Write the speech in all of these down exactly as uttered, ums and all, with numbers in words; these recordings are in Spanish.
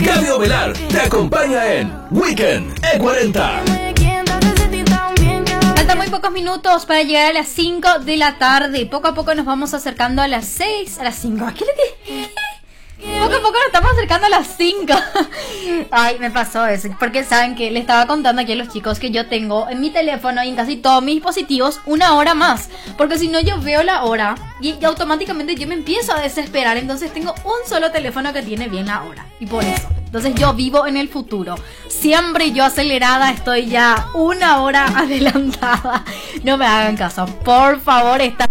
Gaby Ovelar te acompaña en Weekend E cuarenta. Faltan muy pocos minutos para llegar a las cinco de la tarde. Poco a poco nos vamos acercando a las seis, a las cinco. ¿A qué le dije? Poco a poco nos estamos acercando a las cinco. Ay, me pasó eso. Porque saben que le estaba contando aquí a los chicos que yo tengo en mi teléfono y en casi todos mis dispositivos una hora más. Porque si no, yo veo la hora y, y automáticamente yo me empiezo a desesperar. Entonces tengo un solo teléfono que tiene bien la hora. Y por eso. Entonces yo vivo en el futuro. Siempre yo acelerada, estoy ya una hora adelantada. No me hagan caso. Por favor, está...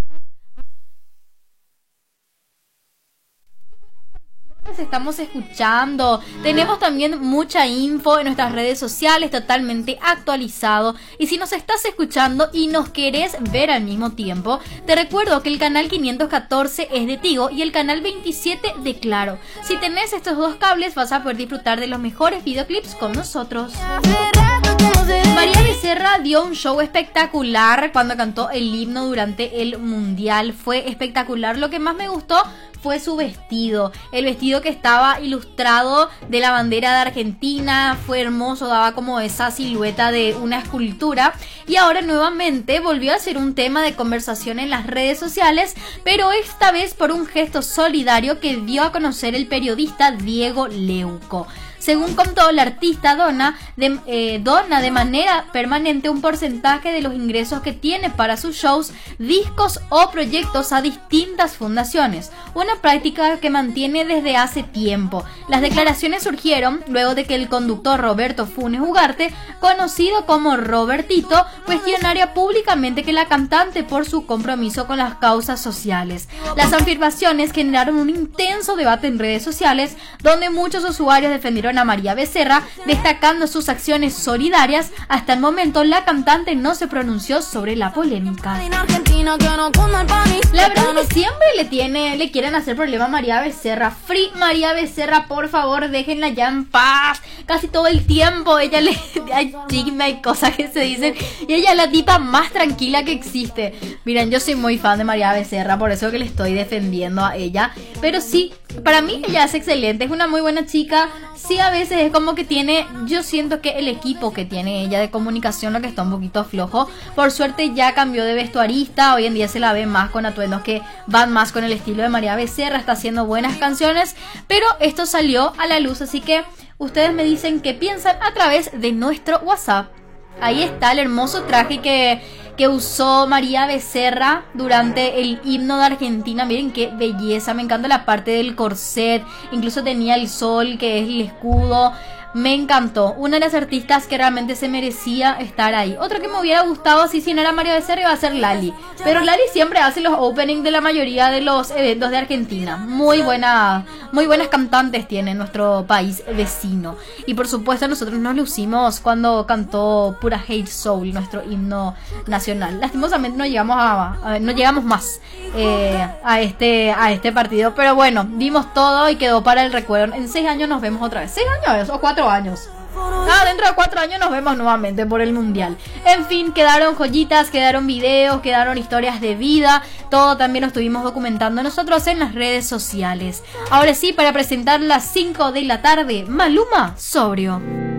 estamos escuchando, tenemos también mucha info en nuestras redes sociales, totalmente actualizado. Y si nos estás escuchando y nos querés ver al mismo tiempo, te recuerdo que el canal quinientos catorce es de Tigo y el canal veintisiete de Claro. Si tenés estos dos cables vas a poder disfrutar de los mejores videoclips con nosotros. María Becerra dio un show espectacular cuando cantó el himno durante el mundial. Fue espectacular. Lo que más me gustó fue su vestido, el vestido que estaba ilustrado de la bandera de Argentina. Fue hermoso, daba como esa silueta de una escultura. Y ahora nuevamente volvió a ser un tema de conversación en las redes sociales, pero esta vez por un gesto solidario que dio a conocer el periodista Diego Leuco. Según contó, la artista dona de, eh, dona de manera permanente un porcentaje de los ingresos que tiene para sus shows, discos o proyectos a distintas fundaciones, una práctica que mantiene desde hace tiempo. Las declaraciones surgieron luego de que el conductor Roberto Funes Ugarte, conocido como Robertito, cuestionara públicamente que la cantante por su compromiso con las causas sociales. Las afirmaciones generaron un intenso debate en redes sociales, donde muchos usuarios defendieron a María Becerra, destacando sus acciones solidarias. Hasta el momento la cantante no se pronunció sobre la polémica. La verdad es que siempre le tiene, le quieren hacer problema a María Becerra. Free María Becerra, por favor, déjenla ya en paz. Casi todo el tiempo ella le hay chisme, hay cosas que se dicen, y ella es la tipa más tranquila que existe. Miren, yo soy muy fan de María Becerra, por eso que le estoy defendiendo a ella. Pero sí, para mí ella es excelente, es una muy buena chica. Sí, a veces es como que tiene, yo siento que el equipo que tiene ella de comunicación lo que está un poquito flojo. Por suerte ya cambió de vestuarista, hoy en día se la ve más con atuendos que van más con el estilo de María Becerra, está haciendo buenas canciones, pero esto salió a la luz, así que ustedes me dicen qué piensan a través de nuestro WhatsApp. Ahí está el hermoso traje que, que usó María Becerra durante el himno de Argentina. Miren qué belleza, me encanta la parte del corset, incluso tenía el sol que es el escudo. Me encantó, una de las artistas que realmente se merecía estar ahí. Otra que me hubiera gustado, así si no era María Becerra, iba a ser Lali. Pero Lali siempre hace los openings de la mayoría de los eventos de Argentina. Muy buena, muy buenas cantantes tiene nuestro país vecino. Y por supuesto nosotros nos lucimos cuando cantó Pura Hate Soul, nuestro himno nacional. Lastimosamente no llegamos a, a no llegamos más eh, a este a este partido, pero bueno, dimos todo y quedó para el recuerdo. En seis años nos vemos otra vez. ¿Seis años o cuatro años? Ah, dentro de cuatro años nos vemos nuevamente por el mundial. En fin, quedaron joyitas, quedaron videos, quedaron historias de vida. Todo también lo estuvimos documentando nosotros en las redes sociales. Ahora sí, para presentar las cinco de la tarde, Maluma Sobrio.